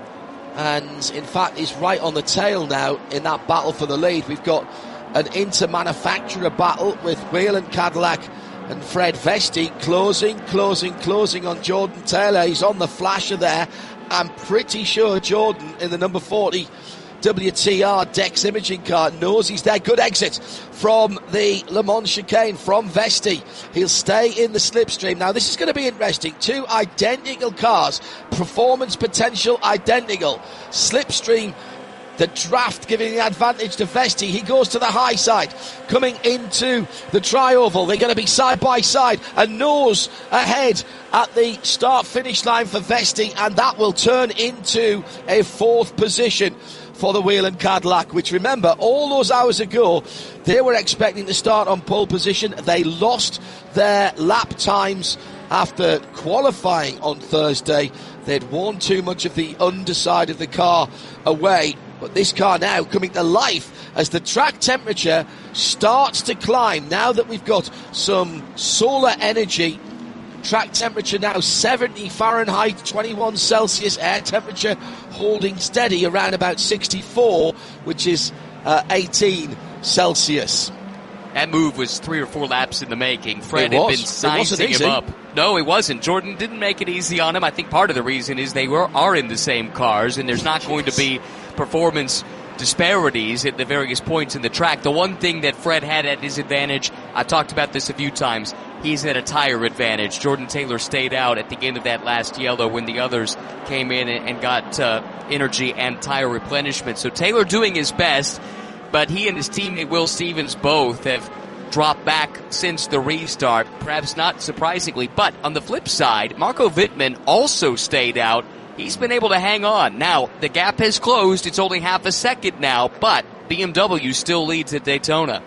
and in fact is right on the tail now in that battle for the lead. We've got an inter-manufacturer battle with Whelen Cadillac and Fred Vesti closing, closing, closing on Jordan Taylor. He's on the flasher there. I'm pretty sure Jordan in the number forty W T R Dex imaging car knows he's there. Good exit from the Le Mans chicane from Vesti. He'll stay in the slipstream. Now this is going to be interesting. Two identical cars, performance potential identical. Slipstream, the draft giving the advantage to Vesti. He goes to the high side, coming into the tri-oval. They're going to be side by side, a nose ahead at the start finish line for Vesti, and that will turn into a fourth position for the Whelen Cadillac, which, remember, all those hours ago they were expecting to start on pole position. They lost their lap times after qualifying on Thursday. They'd worn too much of the underside of the car away, but this car now coming to life as the track temperature starts to climb. Now that we've got some solar energy, track temperature now seventy Fahrenheit, twenty-one Celsius, air temperature holding steady around about sixty-four, which is uh, eighteen Celsius. That move was three or four laps in the making. Fred It had was. been It sizing wasn't easy. him up. No, it wasn't. Jordan didn't make it easy on him. I think part of the reason is they were are in the same cars, and there's not going to be performance disparities at the various points in the track. The one thing that Fred had at his advantage, I talked about this a few times, he's at a tire advantage. Jordan Taylor stayed out at the end of that last yellow when the others came in and, and got uh, energy and tire replenishment. So Taylor doing his best, but he and his teammate Will Stevens both have dropped back since the restart, perhaps not surprisingly. But on the flip side, Marco Wittmann also stayed out. He's been able to hang on. Now, the gap has closed. It's only half a second now, but B M W still leads at Daytona.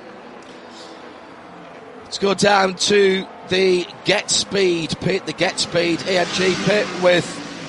Let's go down to the Get Speed pit, the Get Speed A M G pit with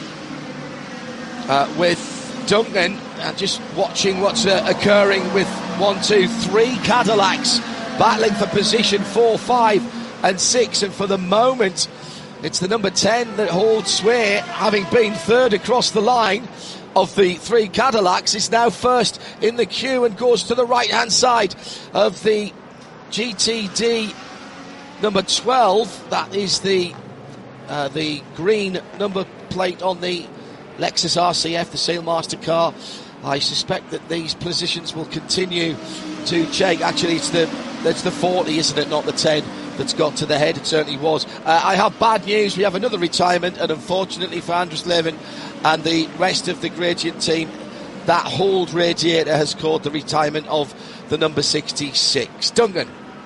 uh, with Duncan, and just watching what's uh, occurring with one, two, three Cadillacs battling for position four, five, and six, and for the moment, it's the number ten that holds sway, having been third across the line of the three Cadillacs. Is now first in the queue and goes to the right-hand side of the G T D number twelve. That is the uh, the green number plate on the Lexus R C F, the Sailmaster car. I suspect that these positions will continue to change. Actually, it's the it's the forty, isn't it, not the ten that's got to the head. It certainly was. Uh, I have bad news. We have another retirement, and unfortunately for Andres Levin and the rest of the Gradient team, that hold radiator has caused the retirement of the number sixty-six. Duncan.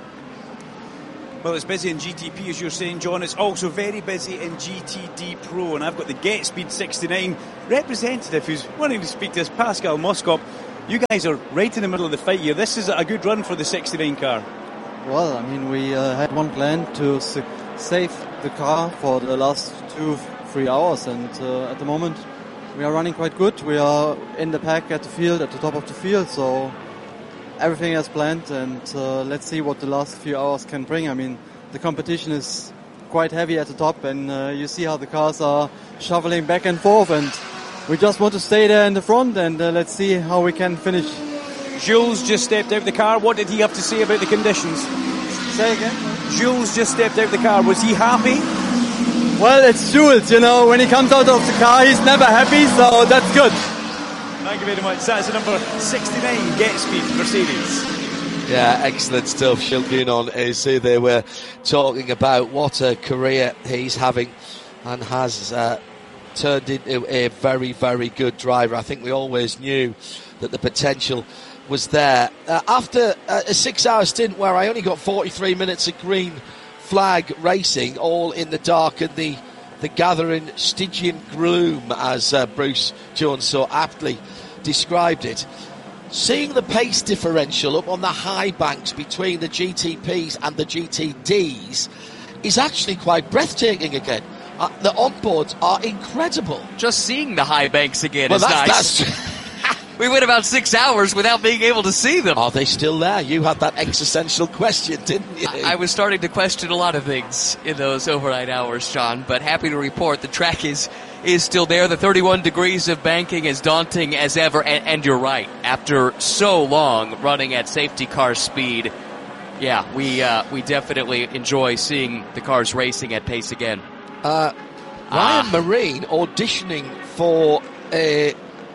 Well, it's busy in G T P, as you're saying, John. It's also very busy in G T D Pro, and I've got the Get Speed sixty-nine representative who's wanting to speak to us, Pascal Moskop. You guys are right in the middle of the fight here. This is a good run for the sixty-nine car. Well, I mean, we uh, had one plan to su- save the car for the last two, three hours, and uh, at the moment we are running quite good. We are in the pack at the field, at the top of the field, so everything as planned, and uh, let's see what the last few hours can bring. I mean, the competition is quite heavy at the top, and uh, you see how the cars are shoveling back and forth, and we just want to stay there in the front, and uh, let's see how we can finish. Jules just stepped out of the car. What did he have to say about the conditions? Say again? Jules just stepped out of the car. Was he happy? Well, it's Jules, you know. When he comes out of the car, he's never happy, so that's good. Thank you very much. That's the number sixty-nine Get Speed Mercedes. Yeah, excellent stuff. Shilgunon is who they were talking about. What a career he's having, and has uh, turned into a very, very good driver. I think we always knew that the potential was there. Uh, after uh, a six-hour stint where I only got forty-three minutes of green flag racing, all in the dark and the, the gathering Stygian gloom, as uh, Bruce Jones so aptly described it, seeing the pace differential up on the high banks between the G T Ps and the G T Ds is actually quite breathtaking again. Uh, the onboards are incredible. Just seeing the high banks again well, is that's, nice. That's we went about six hours without being able to see them. Are they still there? You had that existential question, didn't you? I, I was starting to question a lot of things in those overnight hours, John, but happy to report the track is is still there. The thirty-one degrees of banking as daunting as ever, and, and you're right. After so long running at safety car speed, yeah, we uh, we definitely enjoy seeing the cars racing at pace again. Uh, Ryan uh, Marine auditioning for a,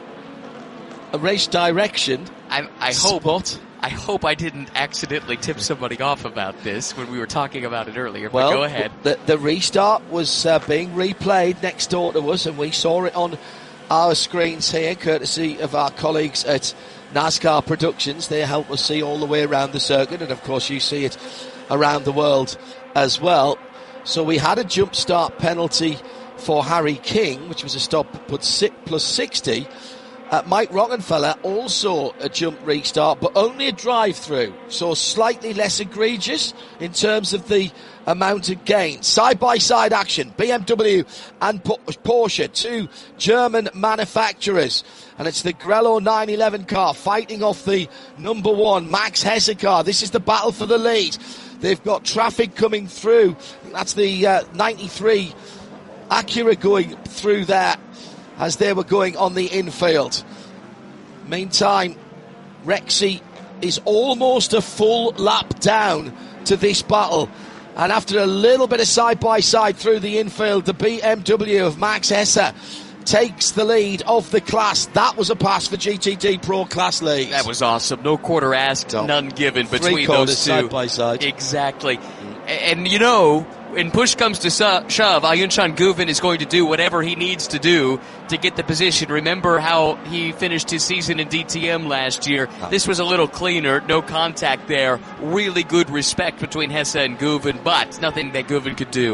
a race direction. I, I hope. Spot. I hope I didn't accidentally tip somebody off about this when we were talking about it earlier, but well, go ahead. The, the restart was uh, being replayed next door to us, and we saw it on our screens here, courtesy of our colleagues at NASCAR Productions. They help us see all the way around the circuit, and of course you see it around the world as well. So we had a jump start penalty for Harry King, which was a stop plus sixty. Uh, Mike Rockenfeller also a jump restart, but only a drive-through, so slightly less egregious in terms of the amount of gain. Side-by-side action, B M W and Porsche, two German manufacturers. And it's the Grello nine eleven car fighting off the number one Max Hesse car. This is the battle for the lead. They've got traffic coming through. That's the uh, ninety-three Acura going through there as they were going on the infield. Meantime, Rexy is almost a full lap down to this battle. And after a little bit of side-by-side through the infield, the B M W of Max Hesse takes the lead of the class. That was a pass for G T D Pro Class lead. That was awesome. No quarter asked, no. None given between Three those two. Side by side. Exactly. Mm. And, you know, when push comes to su- shove, Ayunchan Guven is going to do whatever he needs to do to get the position. Remember how he finished his season in D T M last year. Oh. This was a little cleaner, no contact there. Really good respect between Hesse and Guven, but nothing that Guven could do.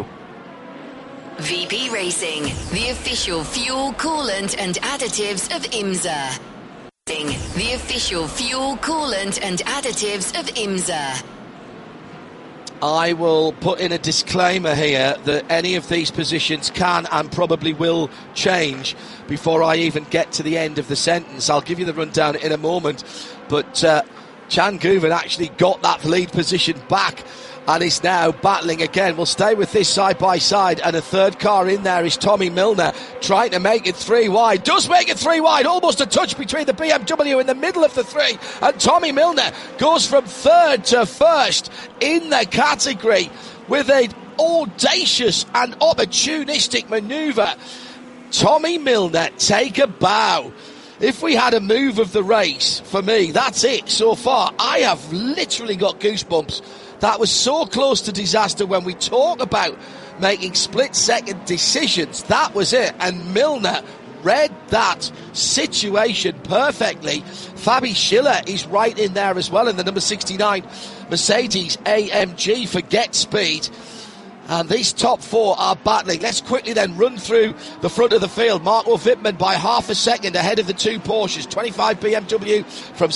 V P Racing, the official fuel, coolant and additives of IMSA. The official fuel, coolant and additives of IMSA. I will put in a disclaimer here that any of these positions can and probably will change before I even get to the end of the sentence. I'll give you the rundown in a moment, but uh, Chan Guven actually got that lead position back and is now battling again. We'll stay with this side by side, and a third car in there is Tommy Milner trying to make it three wide. Does make it three wide, almost a touch between the B M W in the middle of the three, and Tommy Milner goes from third to first in the category with an audacious and opportunistic manoeuvre. Tommy Milner, take a bow. If we had a move of the race, for me, that's it so far. I have literally got goosebumps. That was so close to disaster. When we talk about making split-second decisions, that was it. And Milner read that situation perfectly. Fabi Schiller is right in there as well in the number sixty-nine Mercedes A M G for Get Speed. And these top four are battling. Let's quickly then run through the front of the field. Marco Wittmann by half a second ahead of the two Porsches. twenty-five B M W from